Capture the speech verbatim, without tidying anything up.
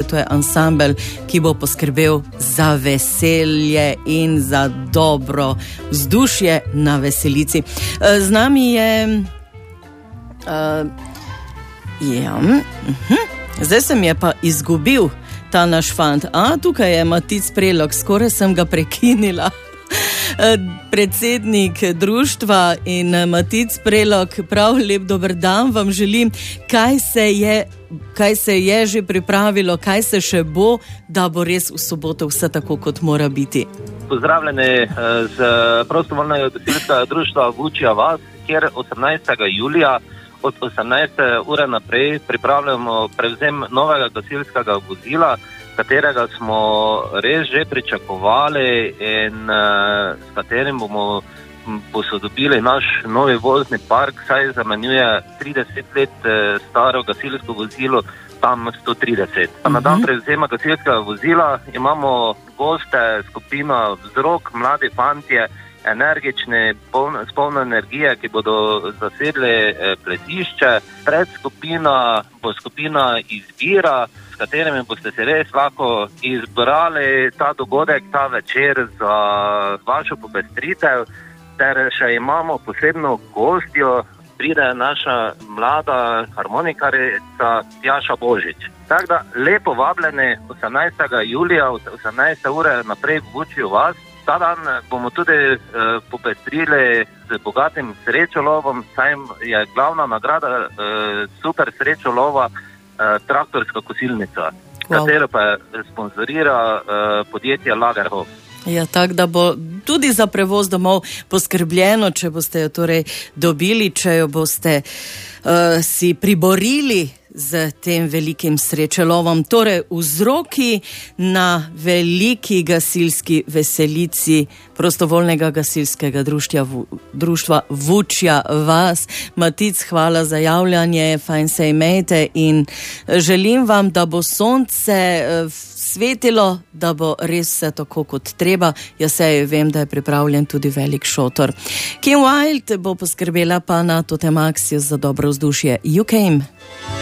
to je ansambel, ki bo poskrbel za veselje in za dobro vzdušje na veselici. Z nami je... Uh, ja, uh-huh. Zdaj sem je pa izgubil ta naš fant. A, tukaj je Matic Prelog, skoraj sem ga prekinila. Predsednik društva in Matic Prelog, prav lep dober dan vam želim. Kaj se je, kaj se je že pripravilo, kaj se še bo, da bo res v soboto vse tako, kot mora biti? Pozdravljeni z prostovoljnega gasilskega društva Vučja vas, kjer osemnajstega julija od osemnajste ure naprej pripravljamo prevzem novega gasilskega vozila, katerega smo res že pričakovali in uh, s katerim bomo posodobili naš novi vozni park, saj zamenjuje trideset let uh, staro gasilsko vozilo, tam sto trideset. Uh-huh. Na dan prevzema gasilskega vozila imamo goste, skupina Vzrok, mladi fantje, energični, poln, s polno energije, ki bodo zasedli eh, plesišče. Predskupina bo skupina Izbira, s katerimi boste se res lahko izbrali ta dogodek, ta večer za vašo popestritev. Ter še imamo posebno gostjo, pride naša mlada harmonikarica Tjaša Božič. Tako da lepo vabljeni osemnajstega julija od osemnajste ure naprej v Vučju vas. Ta dan bomo tudi eh, popestrili z bogatim srečolovom, saj je glavna nagrada eh, super srečolova eh, traktorska kosilnica, wow. Katero pa sponzorira eh, podjetje Lagerhof. Ja, tako da bo tudi za prevoz domov poskrbljeno, če boste jo torej dobili, če jo boste uh, si priborili z tem velikim srečelovom. Torej, vzroki na veliki gasilski veselici prostovoljnega gasilskega društva, društva Vučja vas. Matic, hvala za javljanje, fajn se imejte in želim vam, da bo sonce svetilo, da bo res vse tako kot treba. Jaz se vem, da je pripravljen tudi velik šotor. Kim Wilde bo poskrbela pa na Totem Axios za dobro vzdušje. You Came.